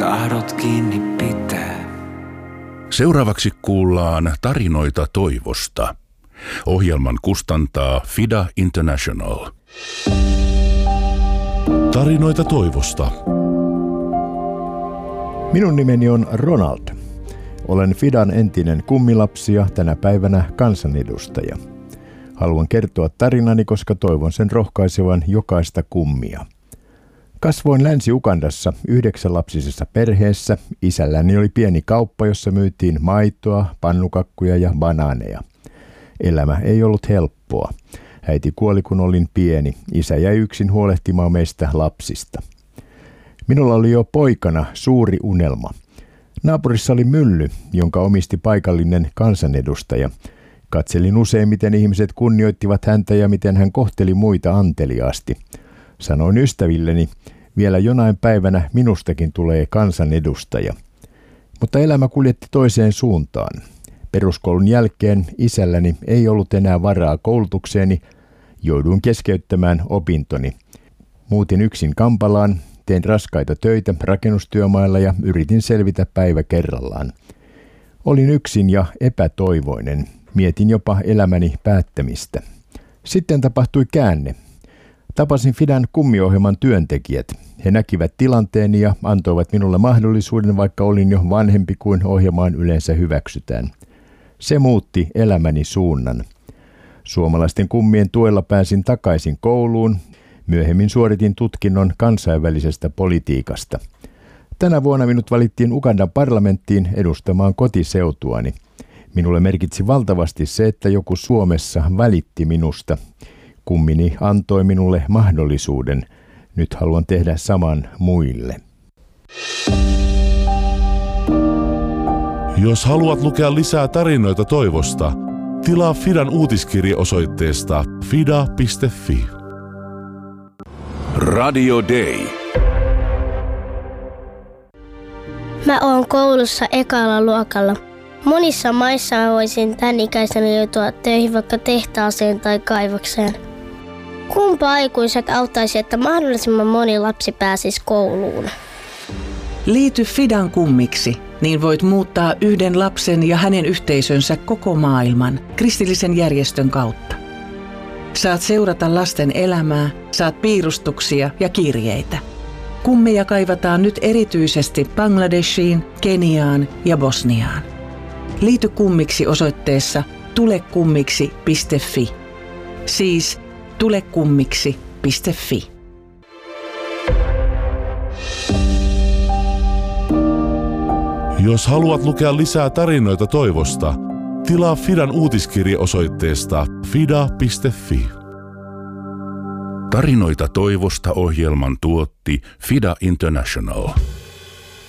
tahdot kiinni pitää. Seuraavaksi kuullaan tarinoita toivosta. Ohjelman kustantaa FIDA International. Tarinoita toivosta. Minun nimeni on Ronald. Olen FIDAn entinen kummilapsi ja tänä päivänä kansanedustaja. Haluan kertoa tarinani, koska toivon sen rohkaisevan jokaista kummia. Kasvoin Länsi-Ugandassa 9-lapsisessa perheessä. Isälläni oli pieni kauppa, jossa myytiin maitoa, pannukakkuja ja banaaneja. Elämä ei ollut helppoa. Äiti kuoli, kun olin pieni. Isä jäi yksin huolehtimaan meistä lapsista. Minulla oli jo poikana suuri unelma. Naapurissa oli mylly, jonka omisti paikallinen kansanedustaja. Katselin usein, miten ihmiset kunnioittivat häntä ja miten hän kohteli muita anteliaasti. Sanoin ystävilleni, vielä jonain päivänä minustakin tulee kansanedustaja. Mutta elämä kuljetti toiseen suuntaan. Peruskoulun jälkeen isälläni ei ollut enää varaa koulutukseeni. Jouduin keskeyttämään opintoni. Muutin yksin Kampalaan, tein raskaita töitä rakennustyömailla ja yritin selvitä päivä kerrallaan. Olin yksin ja epätoivoinen. Mietin jopa elämäni päättämistä. Sitten tapahtui käänne. Tapasin FIDAn kummiohjelman työntekijät. He näkivät tilanteeni ja antoivat minulle mahdollisuuden, vaikka olin jo vanhempi kuin ohjelmaan yleensä hyväksytään. Se muutti elämäni suunnan. Suomalaisten kummien tuella pääsin takaisin kouluun. Myöhemmin suoritin tutkinnon kansainvälisestä politiikasta. Tänä vuonna minut valittiin Ugandan parlamenttiin edustamaan kotiseutuani. Minulle merkitsi valtavasti se, että joku Suomessa välitti minusta. Kummini antoi minulle mahdollisuuden. Nyt haluan tehdä saman muille. Jos haluat lukea lisää tarinoita toivosta, tilaa FIDAn uutiskirje osoitteesta fida.fi. Radio Day. Mä oon koulussa ekalla luokalla. Monissa maissa mä voisin tän ikäisenä joutua töihin vaikka tehtaaseen tai kaivokseen. Kumpa aikuiset auttaisi, että mahdollisimman moni lapsi pääsisi kouluun? Liity FIDAn kummiksi, niin voit muuttaa yhden lapsen ja hänen yhteisönsä koko maailman kristillisen järjestön kautta. Saat seurata lasten elämää, saat piirustuksia ja kirjeitä. Kummeja kaivataan nyt erityisesti Bangladeshiin, Keniaan ja Bosniaan. Liity kummiksi osoitteessa tulekummiksi.fi. Siis tulekummiksi.fi. Jos haluat lukea lisää tarinoita toivosta, tilaa FIDAn uutiskirje osoitteesta fida.fi. Tarinoita toivosta ohjelman tuotti FIDA International.